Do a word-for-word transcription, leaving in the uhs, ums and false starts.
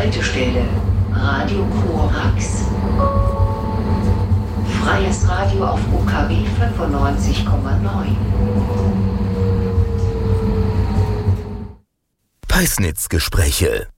Haltestelle Radio Korax. Freies Radio auf U K W fünfundneunzig Komma neun. Peisnitz-Gespräche.